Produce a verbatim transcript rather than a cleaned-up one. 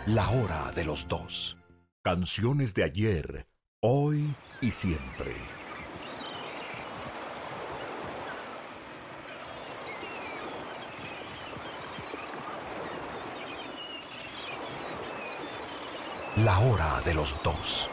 La hora de los dos. Canciones de ayer, hoy y siempre. La hora de los dos.